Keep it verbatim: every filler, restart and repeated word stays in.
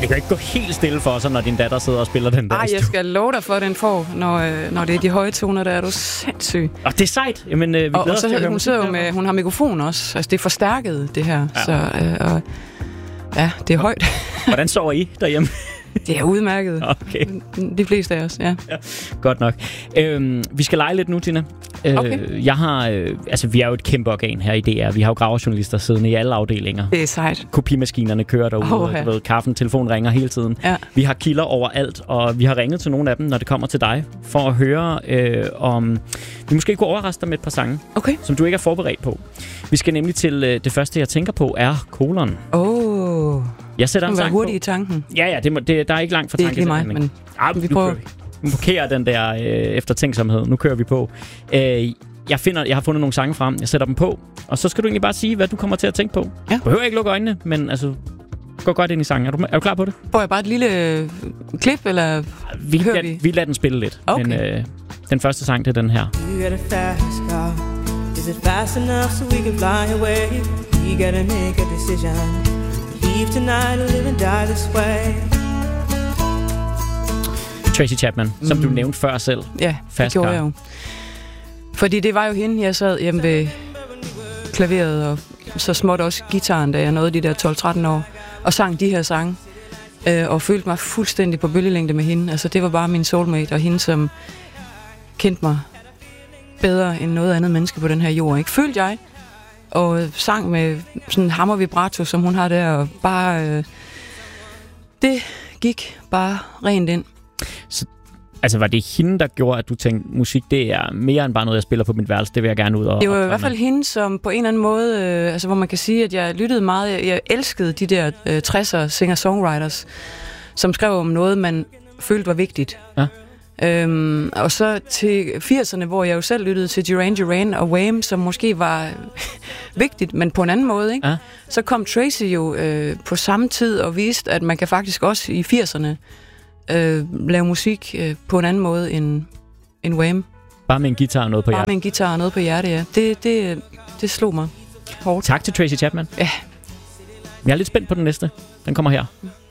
det kan ikke gå helt stille for sig, når din datter sidder og spiller den der. Ej, jeg skal love dig for, at den får, når, øh, når det er de høje toner, der er du sindssyg. Og det er sejt. Jamen, øh, vi og, glæder og så, os til at høre hun sidder jo med, hun har mikrofon også. Altså, det er forstærket, det her. Ja. Så, øh, og, ja, det er højt. Hvordan sover I derhjemme? Det er udmærket. Okay. De fleste af os, ja. Ja, godt nok. Øhm, vi skal lege lidt nu, Tina. Øh, Okay. Jeg har, øh, altså vi er jo et kæmpe organ her i D R. Vi har jo graverjournalister siddende i alle afdelinger. Det er sejt. Kopimaskinerne kører derude, Oh, ja. du ved, kaffen, telefon ringer hele tiden. Ja. Vi har kilder overalt, og vi har ringet til nogle af dem, når det kommer til dig, for at høre øh, om... Vi måske kunne overraske dig med et par sange, Okay. som du ikke er forberedt på. Vi skal nemlig til øh, det første, jeg tænker på, er kolon. Åh. Oh. Jeg sætter en Du må være sang hurtig på. i tanken. Ja, ja, det må, det, der er ikke langt fra Det er tanke ikke lige til mig, handling. men Ah, vi nu prøver. kører vi. Nu blokerer den der øh, eftertænksomhed. Nu kører vi på. Øh, jeg, finder, jeg har fundet nogle sange frem. Jeg sætter dem på. Og så skal du egentlig bare sige, hvad du kommer til at tænke på. Ja. Du behøver ikke lukke øjnene, men altså, gå godt ind i sangen. Er du, er du klar på det? Får jeg bare et lille øh, klip, eller Vi, hører lad, vi? vi lader den spille lidt. Okay. Men øh, den første sang, det er den her. You got a fast car. Is it fast enough so we can fly away? You gotta make a decision. Leave tonight or live and die this way. Tracy Chapman, som Mm. du nævnte før selv. Ja, det Fast gjorde car. jeg jo. Fordi det var jo hende, jeg sad hjemme ved klaveret, og så småt også gitaren, da jeg nåede de der tolv tretten år, og sang de her sange, øh, og følte mig fuldstændig på bølgelængde med hende. Altså, det var bare min soulmate, og hende, som kendte mig bedre end noget andet menneske på den her jord. Ikke? Følte jeg, og sang med sådan en hammer vibrato, som hun har der, og bare... Øh, det gik bare rent ind. Altså, var det hende, der gjorde, at du tænkte, musik, det er mere end bare noget, jeg spiller på mit værelse. Det vil jeg gerne ud og... Det var i optræde hvert fald med. hende, som på en eller anden måde, øh, altså hvor man kan sige, at jeg lyttede meget, jeg, jeg elskede de der øh, tresser singer-songwriters, som skrev om noget, man følte var vigtigt. Ja. Øhm, og så til firserne, hvor jeg jo selv lyttede til Duran Duran og Wham, som måske var vigtigt, men på en anden måde, ikke? Ja. Så kom Tracy jo øh, på samme tid og viste, at man kan faktisk også i firserne øh, lave musik øh, på en anden måde end, end Wham. Bare med en guitar og noget på Bare hjertet. med en guitar og noget på hjertet, ja. Det, det, det slog mig hårdt. Tak til Tracy Chapman. Ja. Jeg er lidt spændt på den næste. Den kommer her.